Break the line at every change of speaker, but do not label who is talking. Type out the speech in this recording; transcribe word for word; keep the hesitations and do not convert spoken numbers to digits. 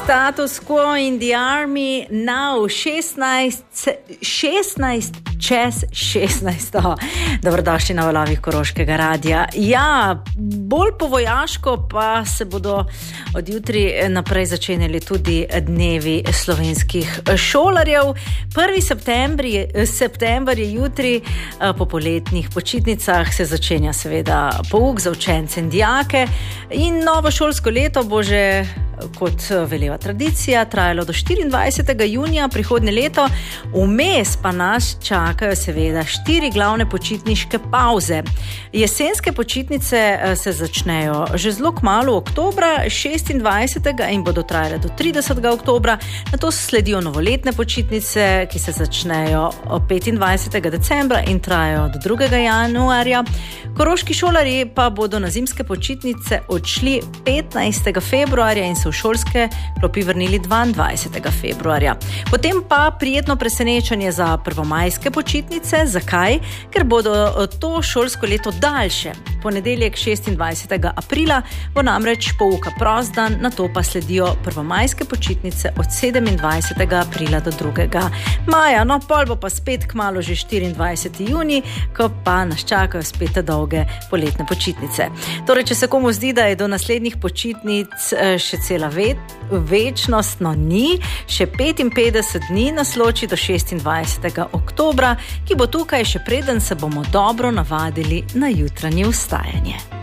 Status quo in the army now, šestnajst, šestnajst čez šestnajst. Dobrodošli na valovih Koroškega radia. Ja, bolj po vojaško pa se bodo od jutri naprej začenjali tudi dnevi slovenskih šolarjev. prvi september je jutri, po poletnih počitnicah se začenja seveda pouk za učence in dijake in novo šolsko leto bo že, kot veleva tradicija, trajalo do štiriindvajsetega junija prihodnje leto. Vmes pa nas čakajo seveda štiri glavne počitniške pauze. Jesenske počitnice se začnejo že zelo kmalu oktobra, šestindvajsetega in bodo trajale do tridesetega oktobra. Nato sledijo novoletne počitnice, ki se začnejo petindvajsetega decembra in trajajo do drugega januarja. Koroški šolarji pa bodo na zimske počitnice odšli petnajstega februarja in se v šolske klopi vrnili dvaindvajsetega februarja. Potem pa prijetno presenečenje za prvomajske počitnice. Zakaj? Ker bodo to šolsko leto daljše. Ponedeljek šestindvajsetega aprila bo namreč pouka prost dan, nato pa sledijo prvomajske počitnice od sedemindvajsetega aprila do drugega maja. No, pol bo pa spet kmalu že štiriindvajseti junij, ko pa nas čakajo spet dolge poletne počitnice. Torej, če se komu zdi, da je do naslednjih počitnic še cela ve- večnost, no ni, še petinpetdeset dni nas loči do šestindvajsetega oktobra, ki bo tukaj še preden se bomo dobro navadili na jutranje vstajanje.